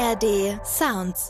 ARD Sounds.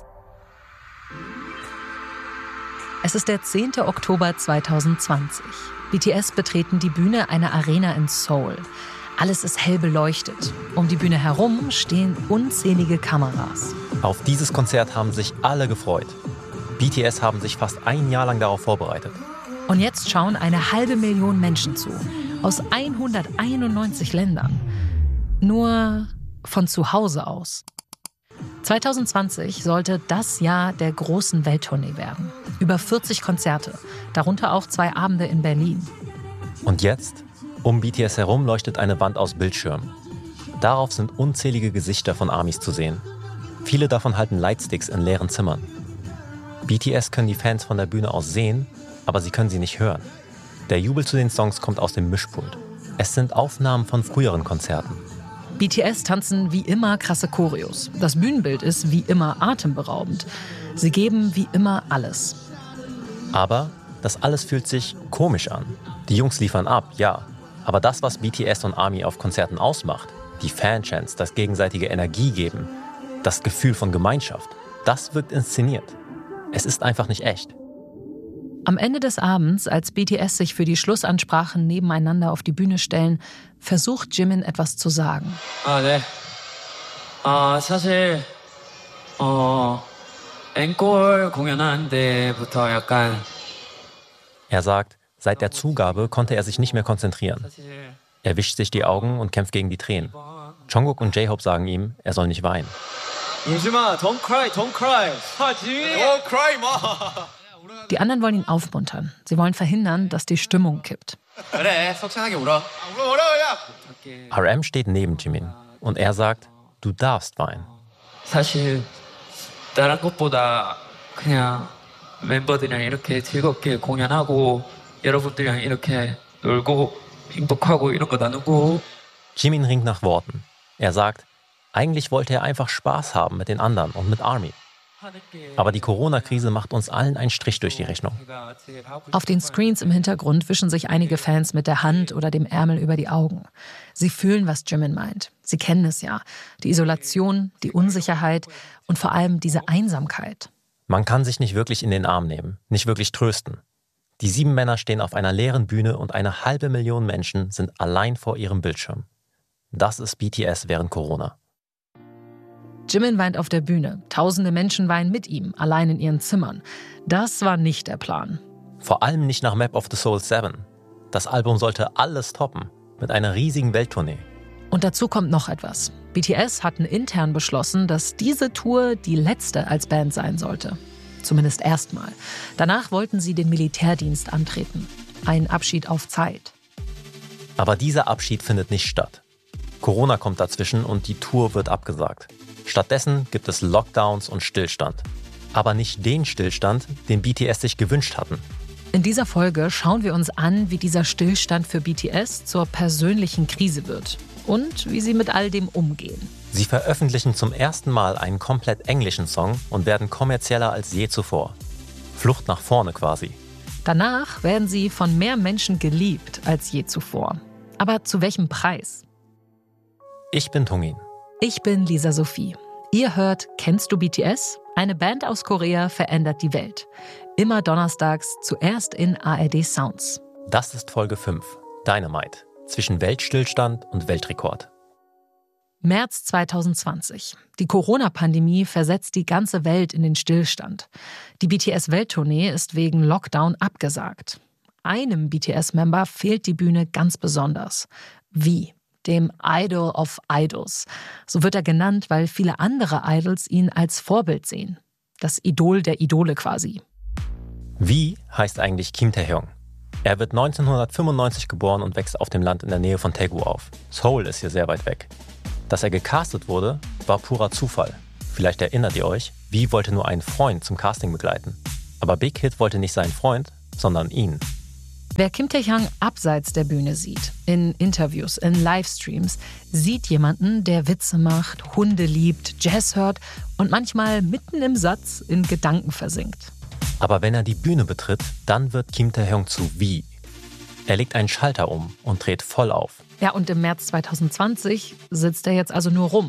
Es ist der 10. Oktober 2020. BTS betreten die Bühne einer Arena in Seoul. Alles ist hell beleuchtet. Um die Bühne herum stehen unzählige Kameras. Auf dieses Konzert haben sich alle gefreut. BTS haben sich fast ein Jahr lang darauf vorbereitet. Und jetzt schauen 500.000 Menschen zu. Aus 191 Ländern. Nur von zu Hause aus. 2020 sollte das Jahr der großen Welttournee werden. Über 40 Konzerte, darunter auch 2 Abende in Berlin. Und jetzt? Um BTS herum leuchtet eine Wand aus Bildschirmen. Darauf sind unzählige Gesichter von ARMYs zu sehen. Viele davon halten Lightsticks in leeren Zimmern. BTS können die Fans von der Bühne aus sehen, aber sie können sie nicht hören. Der Jubel zu den Songs kommt aus dem Mischpult. Es sind Aufnahmen von früheren Konzerten. BTS tanzen wie immer krasse Choreos. Das Bühnenbild ist wie immer atemberaubend. Sie geben wie immer alles. Aber das alles fühlt sich komisch an. Die Jungs liefern ab, ja. Aber das, was BTS und ARMY auf Konzerten ausmacht, die Fanchants, das gegenseitige Energie geben, das Gefühl von Gemeinschaft, das wirkt inszeniert. Es ist einfach nicht echt. Am Ende des Abends, als BTS sich für die Schlussansprachen nebeneinander auf die Bühne stellen, versucht Jimin etwas zu sagen. 네. 사실 앵콜 공연한 데부터 약간. Er sagt, seit der Zugabe konnte er sich nicht mehr konzentrieren. Er wischt sich die Augen und kämpft gegen die Tränen. Jungkook und J-Hope sagen ihm, er soll nicht weinen. 예지마, don't cry, don't cry. Don't cry, ma. Die anderen wollen ihn aufmuntern. Sie wollen verhindern, dass die Stimmung kippt. RM steht neben Jimin und er sagt, du darfst weinen. 사실 다른 것보다 그냥 멤버들이랑 이렇게 즐겁게 공연하고 여러분들이랑 이렇게 놀고 행복하고 이런 거 나누고. Jimin ringt nach Worten. Er sagt, eigentlich wollte er einfach Spaß haben mit den anderen und mit ARMY. Aber die Corona-Krise macht uns allen einen Strich durch die Rechnung. Auf den Screens im Hintergrund wischen sich einige Fans mit der Hand oder dem Ärmel über die Augen. Sie fühlen, was Jimin meint. Sie kennen es ja. Die Isolation, die Unsicherheit und vor allem diese Einsamkeit. Man kann sich nicht wirklich in den Arm nehmen, nicht wirklich trösten. Die 7 Männer stehen auf einer leeren Bühne und 500.000 Menschen sind allein vor ihrem Bildschirm. Das ist BTS während Corona. Jimin weint auf der Bühne. Tausende Menschen weinen mit ihm, allein in ihren Zimmern. Das war nicht der Plan. Vor allem nicht nach Map of the Soul 7. Das Album sollte alles toppen, mit einer riesigen Welttournee. Und dazu kommt noch etwas. BTS hatten intern beschlossen, dass diese Tour die letzte als Band sein sollte. Zumindest erstmal. Danach wollten sie den Militärdienst antreten. Ein Abschied auf Zeit. Aber dieser Abschied findet nicht statt. Corona kommt dazwischen und die Tour wird abgesagt. Stattdessen gibt es Lockdowns und Stillstand. Aber nicht den Stillstand, den BTS sich gewünscht hatten. In dieser Folge schauen wir uns an, wie dieser Stillstand für BTS zur persönlichen Krise wird. Und wie sie mit all dem umgehen. Sie veröffentlichen zum ersten Mal einen komplett englischen Song und werden kommerzieller als je zuvor. Flucht nach vorne quasi. Danach werden sie von mehr Menschen geliebt als je zuvor. Aber zu welchem Preis? Ich bin Tungin. Ich bin Lisa Sophie. Ihr hört Kennst du BTS? Eine Band aus Korea verändert die Welt. Immer donnerstags, zuerst in ARD Sounds. Das ist Folge 5, Dynamite, zwischen Weltstillstand und Weltrekord. März 2020. Die Corona-Pandemie versetzt die ganze Welt in den Stillstand. Die BTS-Welttournee ist wegen Lockdown abgesagt. Einem BTS-Member fehlt die Bühne ganz besonders. Wie? Dem Idol of Idols. So wird er genannt, weil viele andere Idols ihn als Vorbild sehen. Das Idol der Idole quasi. Wie heißt eigentlich Kim Taehyung? Er wird 1995 geboren und wächst auf dem Land in der Nähe von Daegu auf. Seoul ist hier sehr weit weg. Dass er gecastet wurde, war purer Zufall. Vielleicht erinnert ihr euch, Wie wollte nur einen Freund zum Casting begleiten. Aber Big Hit wollte nicht seinen Freund, sondern ihn. Wer Kim Taehyung abseits der Bühne sieht, in Interviews, in Livestreams, sieht jemanden, der Witze macht, Hunde liebt, Jazz hört und manchmal mitten im Satz in Gedanken versinkt. Aber wenn er die Bühne betritt, dann wird Kim Taehyung zu Wie. Er legt einen Schalter um und dreht voll auf. Ja, und im März 2020 sitzt er jetzt also nur rum.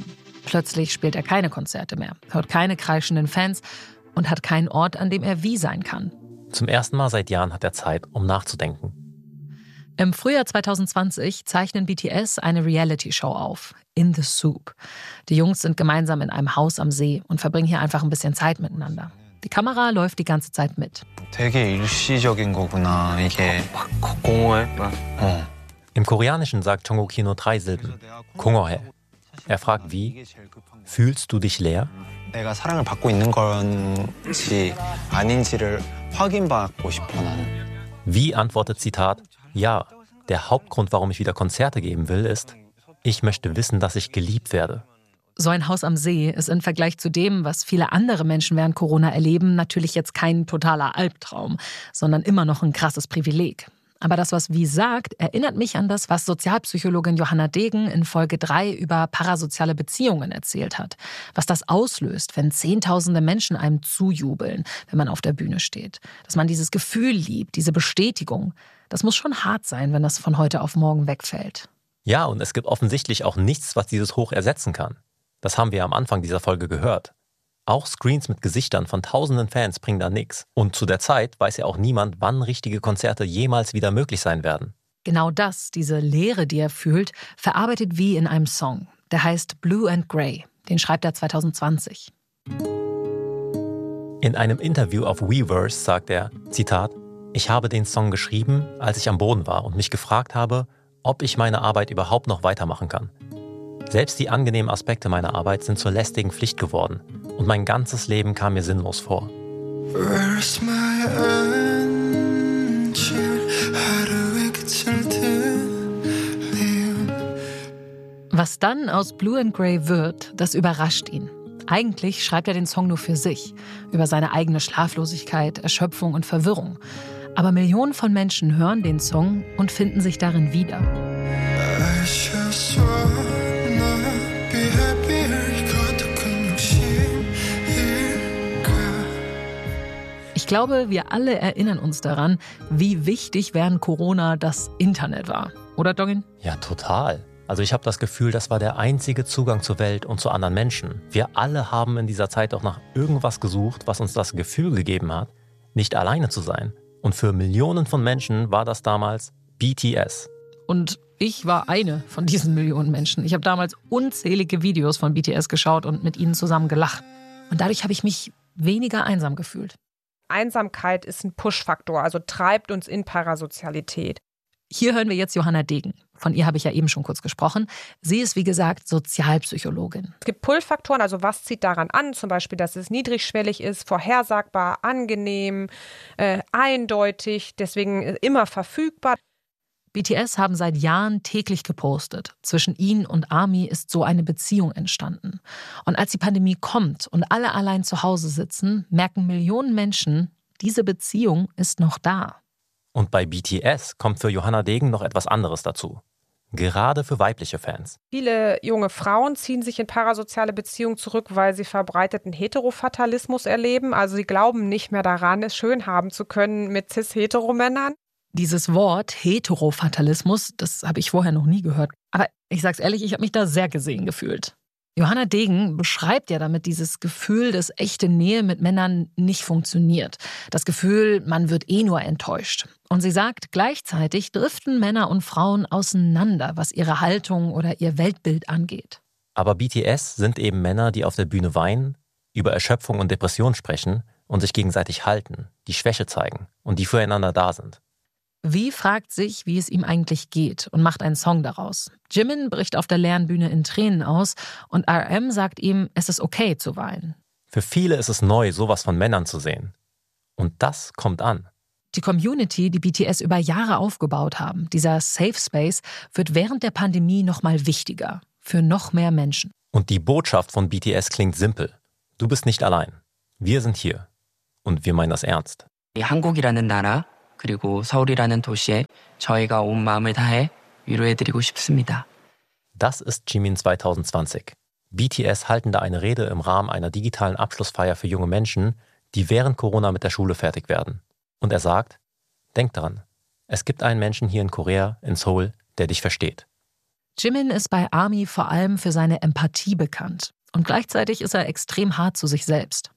Plötzlich spielt er keine Konzerte mehr, hört keine kreischenden Fans und hat keinen Ort, an dem er wie sein kann. Zum ersten Mal seit Jahren hat er Zeit, um nachzudenken. Im Frühjahr 2020 zeichnen BTS eine Reality-Show auf, In the Soup. Die Jungs sind gemeinsam in einem Haus am See und verbringen hier einfach ein bisschen Zeit miteinander. Die Kamera läuft die ganze Zeit mit. 되게 일시적인 거구나, 이게. 공허해? Im Koreanischen sagt Jonguk nur 3 Silben. 공허해. Er fragt wie, fühlst du dich leer? 내가 사랑을 받고 있는 건지 아닌지를 확인받고 싶어, 나는. Wie antwortet Zitat, ja, der Hauptgrund, warum ich wieder Konzerte geben will, ist, ich möchte wissen, dass ich geliebt werde. So ein Haus am See ist im Vergleich zu dem, was viele andere Menschen während Corona erleben, natürlich jetzt kein totaler Albtraum, sondern immer noch ein krasses Privileg. Aber das, was Wie sagt, erinnert mich an das, was Sozialpsychologin Johanna Degen in Folge 3 über parasoziale Beziehungen erzählt hat. Was das auslöst, wenn Zehntausende Menschen einem zujubeln, wenn man auf der Bühne steht. Dass man dieses Gefühl liebt, diese Bestätigung. Das muss schon hart sein, wenn das von heute auf morgen wegfällt. Ja, und es gibt offensichtlich auch nichts, was dieses Hoch ersetzen kann. Das haben wir am Anfang dieser Folge gehört. Auch Screens mit Gesichtern von tausenden Fans bringen da nichts. Und zu der Zeit weiß ja auch niemand, wann richtige Konzerte jemals wieder möglich sein werden. Genau das, diese Leere, die er fühlt, verarbeitet Wie in einem Song. Der heißt Blue and Grey. Den schreibt er 2020. In einem Interview auf Weverse sagt er, Zitat, ich habe den Song geschrieben, als ich am Boden war und mich gefragt habe, ob ich meine Arbeit überhaupt noch weitermachen kann. Selbst die angenehmen Aspekte meiner Arbeit sind zur lästigen Pflicht geworden und mein ganzes Leben kam mir sinnlos vor. Was dann aus Blue and Grey wird, das überrascht ihn. Eigentlich schreibt er den Song nur für sich, über seine eigene Schlaflosigkeit, Erschöpfung und Verwirrung. Aber Millionen von Menschen hören den Song und finden sich darin wieder. Ich glaube, wir alle erinnern uns daran, wie wichtig während Corona das Internet war. Oder, Dongin? Ja, total. Also ich habe das Gefühl, das war der einzige Zugang zur Welt und zu anderen Menschen. Wir alle haben in dieser Zeit auch nach irgendwas gesucht, was uns das Gefühl gegeben hat, nicht alleine zu sein. Und für Millionen von Menschen war das damals BTS. Und ich war eine von diesen Millionen Menschen. Ich habe damals unzählige Videos von BTS geschaut und mit ihnen zusammen gelacht. Und dadurch habe ich mich weniger einsam gefühlt. Einsamkeit ist ein Push-Faktor, also treibt uns in Parasozialität. Hier hören wir jetzt Johanna Degen. Von ihr habe ich ja eben schon kurz gesprochen. Sie ist, wie gesagt, Sozialpsychologin. Es gibt Pull-Faktoren, also was zieht daran an? Zum Beispiel, dass es niedrigschwellig ist, vorhersagbar, angenehm, eindeutig, deswegen immer verfügbar. BTS haben seit Jahren täglich gepostet. Zwischen ihnen und ARMY ist so eine Beziehung entstanden. Und als die Pandemie kommt und alle allein zu Hause sitzen, merken Millionen Menschen, diese Beziehung ist noch da. Und bei BTS kommt für Johanna Degen noch etwas anderes dazu. Gerade für weibliche Fans. Viele junge Frauen ziehen sich in parasoziale Beziehungen zurück, weil sie verbreiteten Heterofatalismus erleben. Also sie glauben nicht mehr daran, es schön haben zu können mit cis-Heteromännern. Dieses Wort Heterofatalismus, das habe ich vorher noch nie gehört. Aber ich sag's ehrlich, ich habe mich da sehr gesehen gefühlt. Johanna Degen beschreibt ja damit dieses Gefühl, dass echte Nähe mit Männern nicht funktioniert. Das Gefühl, man wird eh nur enttäuscht. Und sie sagt, gleichzeitig driften Männer und Frauen auseinander, was ihre Haltung oder ihr Weltbild angeht. Aber BTS sind eben Männer, die auf der Bühne weinen, über Erschöpfung und Depression sprechen und sich gegenseitig halten, die Schwäche zeigen und die füreinander da sind. Wie fragt sich, wie es ihm eigentlich geht und macht einen Song daraus. Jimin bricht auf der leeren Bühne in Tränen aus und RM sagt ihm, es ist okay zu weinen. Für viele ist es neu, sowas von Männern zu sehen. Und das kommt an. Die Community, die BTS über Jahre aufgebaut haben, dieser Safe Space, wird während der Pandemie noch mal wichtiger. Für noch mehr Menschen. Und die Botschaft von BTS klingt simpel. Du bist nicht allein. Wir sind hier. Und wir meinen das ernst. 한국이라는 나라 그리고 서울이라는 도시에 저희가 온 마음을 다해 위로해드리고 싶습니다. Das ist Jimin 2020. BTS halten da eine Rede im Rahmen einer digitalen Abschlussfeier für junge Menschen, die während Corona mit der Schule fertig werden. Und er sagt, denk dran, es gibt einen Menschen hier in Korea, in Seoul, der dich versteht. Jimin ist bei ARMY vor allem für seine Empathie bekannt. Und gleichzeitig ist er extrem hart zu sich selbst.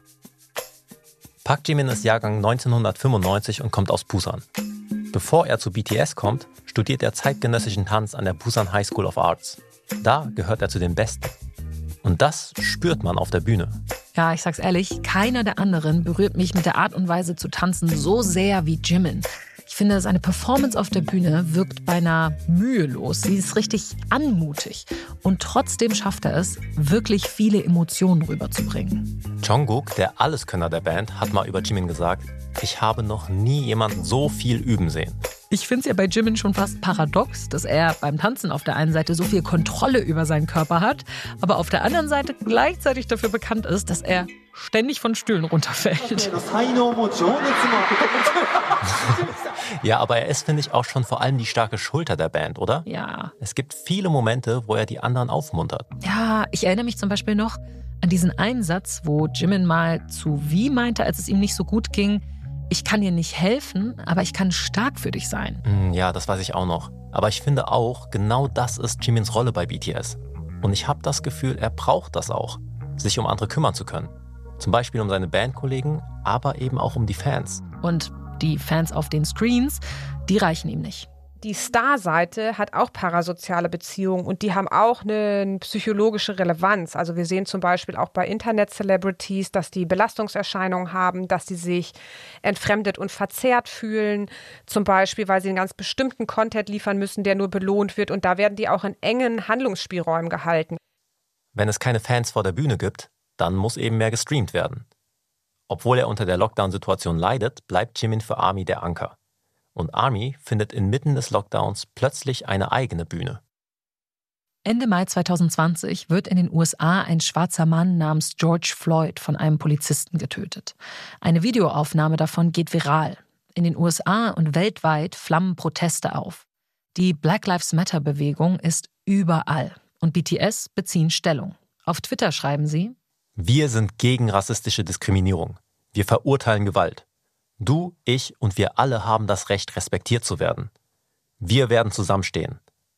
Park Jimin ist Jahrgang 1995 und kommt aus Busan. Bevor er zu BTS kommt, studiert er zeitgenössischen Tanz an der Busan High School of Arts. Da gehört er zu den Besten. Und das spürt man auf der Bühne. Ja, ich sag's ehrlich, keiner der anderen berührt mich mit der Art und Weise zu tanzen so sehr wie Jimin. Ich finde, seine Performance auf der Bühne wirkt beinahe mühelos. Sie ist richtig anmutig. Und trotzdem schafft er es, wirklich viele Emotionen rüberzubringen. Jungkook, der Alleskönner der Band, hat mal über Jimin gesagt, ich habe noch nie jemanden so viel üben sehen. Ich finde es ja bei Jimin schon fast paradox, dass er beim Tanzen auf der einen Seite so viel Kontrolle über seinen Körper hat, aber auf der anderen Seite gleichzeitig dafür bekannt ist, dass er ständig von Stühlen runterfällt. Ja, aber er ist, finde ich, auch schon vor allem die starke Schulter der Band, oder? Ja. Es gibt viele Momente, wo er die anderen aufmuntert. Ja, ich erinnere mich zum Beispiel noch an diesen einen Satz, wo Jimin mal zu V meinte, als es ihm nicht so gut ging, ich kann dir nicht helfen, aber ich kann stark für dich sein. Ja, das weiß ich auch noch. Aber ich finde auch, genau das ist Jimins Rolle bei BTS. Und ich habe das Gefühl, er braucht das auch, sich um andere kümmern zu können. Zum Beispiel um seine Bandkollegen, aber eben auch um die Fans. Und die Fans auf den Screens, die reichen ihm nicht. Die Star-Seite hat auch parasoziale Beziehungen und die haben auch eine psychologische Relevanz. Also wir sehen zum Beispiel auch bei Internet-Celebrities, dass die Belastungserscheinungen haben, dass sie sich entfremdet und verzerrt fühlen. Zum Beispiel, weil sie einen ganz bestimmten Content liefern müssen, der nur belohnt wird. Und da werden die auch in engen Handlungsspielräumen gehalten. Wenn es keine Fans vor der Bühne gibt, dann muss eben mehr gestreamt werden. Obwohl er unter der Lockdown-Situation leidet, bleibt Jimin für ARMY der Anker. Und ARMY findet inmitten des Lockdowns plötzlich eine eigene Bühne. Ende Mai 2020 wird in den USA ein schwarzer Mann namens George Floyd von einem Polizisten getötet. Eine Videoaufnahme davon geht viral. In den USA und weltweit flammen Proteste auf. Die Black Lives Matter-Bewegung ist überall und BTS beziehen Stellung. Auf Twitter schreiben sie: Wir sind gegen rassistische Diskriminierung. Wir verurteilen Gewalt. Du, ich und wir alle haben das Recht, respektiert zu werden. Wir werden zusammenstehen.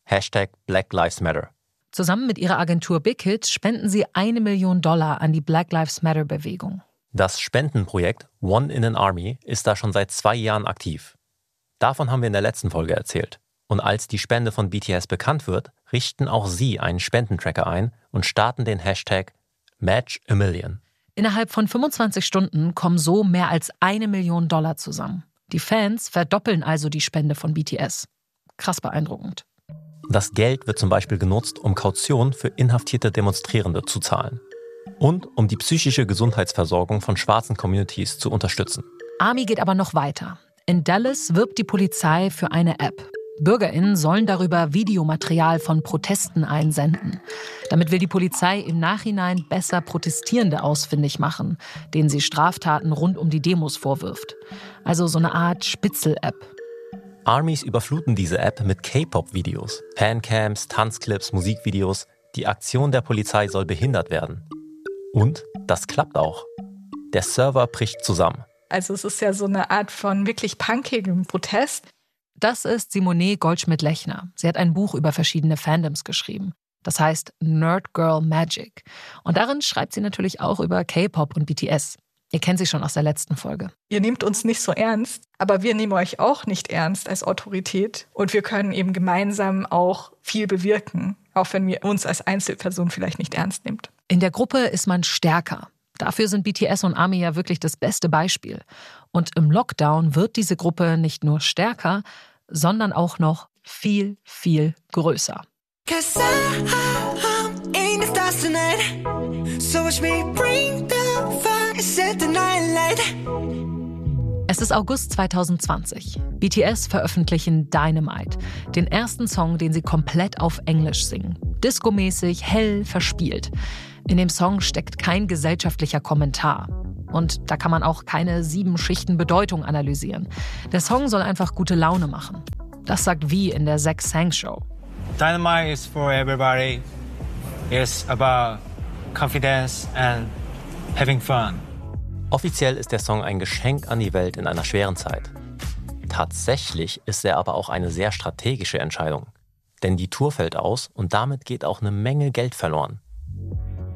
#Black Lives Matter. Zusammen mit ihrer Agentur Big Hit spenden sie $1 Million an die Black Lives Matter-Bewegung. Das Spendenprojekt One in an Army ist da schon seit 2 Jahren aktiv. Davon haben wir in der letzten Folge erzählt. Und als die Spende von BTS bekannt wird, richten auch sie einen Spendentracker ein und starten den Hashtag Match a Million. Innerhalb von 25 Stunden kommen so mehr als $1 Million zusammen. Die Fans verdoppeln also die Spende von BTS. Krass beeindruckend. Das Geld wird zum Beispiel genutzt, um Kaution für inhaftierte Demonstrierende zu zahlen. Und um die psychische Gesundheitsversorgung von schwarzen Communities zu unterstützen. ARMY geht aber noch weiter. In Dallas wirbt die Polizei für eine App. BürgerInnen sollen darüber Videomaterial von Protesten einsenden. Damit will die Polizei im Nachhinein besser Protestierende ausfindig machen, denen sie Straftaten rund um die Demos vorwirft. Also so eine Art Spitzel-App. ARMYs überfluten diese App mit K-Pop-Videos, Fancams, Tanzclips, Musikvideos. Die Aktion der Polizei soll behindert werden. Und das klappt auch. Der Server bricht zusammen. Also es ist ja so eine Art von wirklich punkigem Protest. Das ist Simone Goldschmidt-Lechner. Sie hat ein Buch über verschiedene Fandoms geschrieben. Das heißt Nerd Girl Magic. Und darin schreibt sie natürlich auch über K-Pop und BTS. Ihr kennt sie schon aus der letzten Folge. Ihr nehmt uns nicht so ernst, aber wir nehmen euch auch nicht ernst als Autorität. Und wir können eben gemeinsam auch viel bewirken, auch wenn wir uns als Einzelperson vielleicht nicht ernst nimmt. In der Gruppe ist man stärker. Dafür sind BTS und ARMY ja wirklich das beste Beispiel. Und im Lockdown wird diese Gruppe nicht nur stärker, sondern auch noch viel, viel größer. Es ist August 2020. BTS veröffentlichen Dynamite, den ersten Song, den sie komplett auf Englisch singen. Disco-mäßig, hell, verspielt. In dem Song steckt kein gesellschaftlicher Kommentar. Und da kann man auch keine 7 Schichten Bedeutung analysieren. Der Song soll einfach gute Laune machen. Das sagt V in der Zack Sang Show. Dynamite is for everybody. It's about confidence and having fun. Offiziell ist der Song ein Geschenk an die Welt in einer schweren Zeit. Tatsächlich ist er aber auch eine sehr strategische Entscheidung. Denn die Tour fällt aus und damit geht auch eine Menge Geld verloren.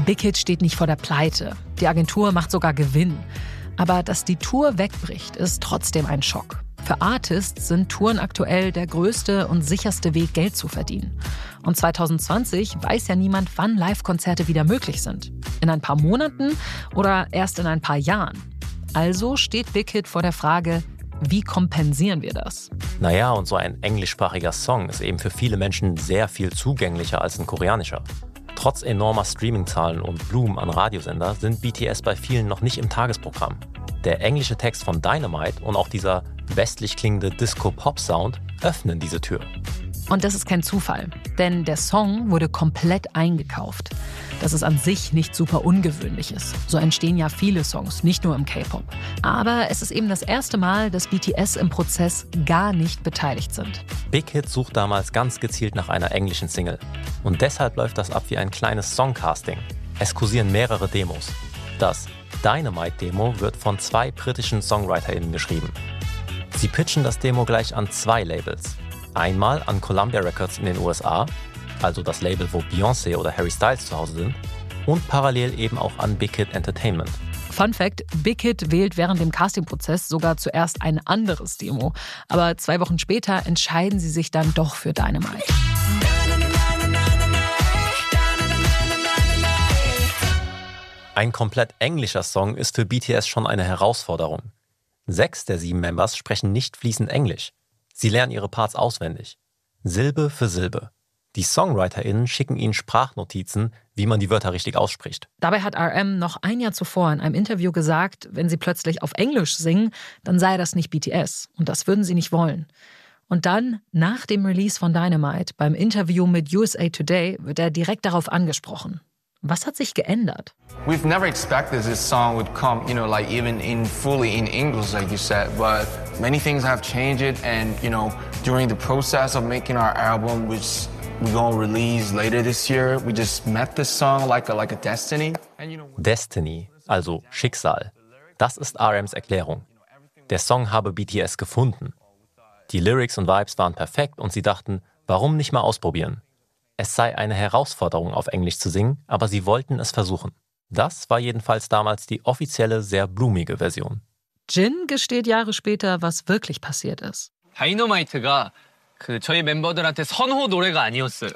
Big Hit steht nicht vor der Pleite. Die Agentur macht sogar Gewinn. Aber dass die Tour wegbricht, ist trotzdem ein Schock. Für Artists sind Touren aktuell der größte und sicherste Weg, Geld zu verdienen. Und 2020 weiß ja niemand, wann Live-Konzerte wieder möglich sind. In ein paar Monaten oder erst in ein paar Jahren. Also steht Big Hit vor der Frage, wie kompensieren wir das? Naja, und so ein englischsprachiger Song ist eben für viele Menschen sehr viel zugänglicher als ein koreanischer. Trotz enormer Streamingzahlen und Blumen an Radiosender sind BTS bei vielen noch nicht im Tagesprogramm. Der englische Text von Dynamite und auch dieser westlich klingende Disco-Pop-Sound öffnen diese Tür. Und das ist kein Zufall, denn der Song wurde komplett eingekauft. Das ist an sich nicht super Ungewöhnliches. So entstehen ja viele Songs, nicht nur im K-Pop. Aber es ist eben das erste Mal, dass BTS im Prozess gar nicht beteiligt sind. Big Hit sucht damals ganz gezielt nach einer englischen Single. Und deshalb läuft das ab wie ein kleines Songcasting. Es kursieren mehrere Demos. Das Dynamite-Demo wird von 2 britischen SongwriterInnen geschrieben. Sie pitchen das Demo gleich an 2 Labels. Einmal an Columbia Records in den USA, also das Label, wo Beyoncé oder Harry Styles zu Hause sind, und parallel eben auch an Big Hit Entertainment. Fun Fact, Big Hit wählt während dem Castingprozess sogar zuerst ein anderes Demo. Aber 2 Wochen später entscheiden sie sich dann doch für Dynamite. Ein komplett englischer Song ist für BTS schon eine Herausforderung. 6 der 7 Members sprechen nicht fließend Englisch. Sie lernen ihre Parts auswendig. Silbe für Silbe. Die SongwriterInnen schicken ihnen Sprachnotizen, wie man die Wörter richtig ausspricht. Dabei hat RM noch ein Jahr zuvor in einem Interview gesagt, wenn sie plötzlich auf Englisch singen, dann sei das nicht BTS. Und das würden sie nicht wollen. Und dann, nach dem Release von Dynamite, beim Interview mit USA Today, wird er direkt darauf angesprochen. Was hat sich geändert? We've never expected this song would come, like even fully in English, like you said. But many things have changed, and during the process of making our album, which we're gonna release later this year, we just met this song like a destiny. Destiny, also Schicksal. Das ist RMs Erklärung. Der Song habe BTS gefunden. Die Lyrics und Vibes waren perfekt und sie dachten, warum nicht mal ausprobieren? Es sei eine Herausforderung, auf Englisch zu singen, aber sie wollten es versuchen. Das war jedenfalls damals die offizielle, sehr blumige Version. Jin gesteht Jahre später, was wirklich passiert ist. 다이너마이트가 저희 멤버들한테 선호 노래가 아니었어요.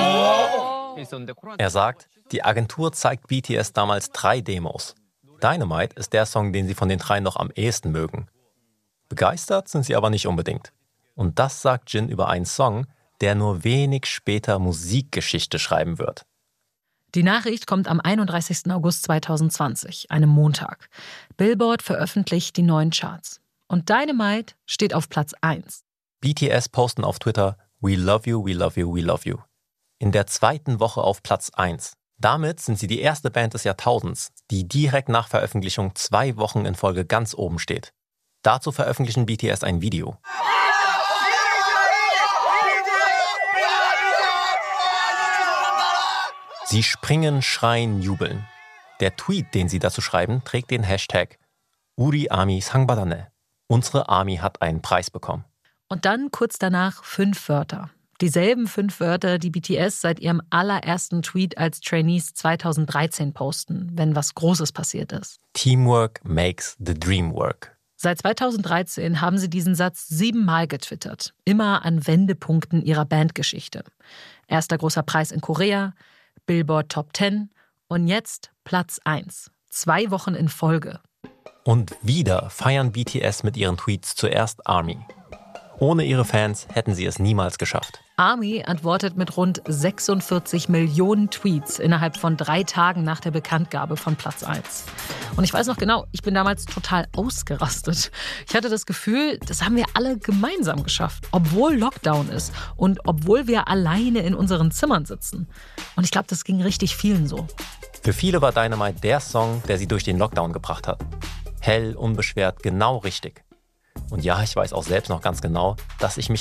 Er sagt, die Agentur zeigt BTS damals 3 Demos. Dynamite ist der Song, den sie von den 3 noch am ehesten mögen. Begeistert sind sie aber nicht unbedingt. Und das sagt Jin über einen Song, der nur wenig später Musikgeschichte schreiben wird. Die Nachricht kommt am 31. August 2020, einem Montag. Billboard veröffentlicht die neuen Charts. Und Dynamite steht auf Platz 1. BTS posten auf Twitter, "We love you, we love you, we love you." In der 2. Woche auf Platz 1. Damit sind sie die erste Band des Jahrtausends, die direkt nach Veröffentlichung 2 Wochen in Folge ganz oben steht. Dazu veröffentlichen BTS ein Video. Sie springen, schreien, jubeln. Der Tweet, den sie dazu schreiben, trägt den Hashtag "우리 아미 상 받았네." Unsere Army hat einen Preis bekommen. Und dann kurz danach 5 Wörter. Dieselben 5 Wörter, die BTS seit ihrem allerersten Tweet als Trainees 2013 posten, wenn was Großes passiert ist. Teamwork makes the dream work. Seit 2013 haben sie diesen Satz 7 Mal getwittert. Immer an Wendepunkten ihrer Bandgeschichte. Erster großer Preis in Korea, Billboard Top 10 und jetzt Platz 1. 2 Wochen in Folge. Und wieder feiern BTS mit ihren Tweets zuerst ARMY. Ohne ihre Fans hätten sie es niemals geschafft. ARMY antwortet mit rund 46 Millionen Tweets innerhalb von 3 Tagen nach der Bekanntgabe von Platz 1. Und ich weiß noch genau, ich bin damals total ausgerastet. Ich hatte das Gefühl, das haben wir alle gemeinsam geschafft, obwohl Lockdown ist und obwohl wir alleine in unseren Zimmern sitzen. Und ich glaube, das ging richtig vielen so. Für viele war Dynamite der Song, der sie durch den Lockdown gebracht hat. Hell, unbeschwert, genau richtig. Und ja, ich weiß auch selbst noch ganz genau, dass ich mich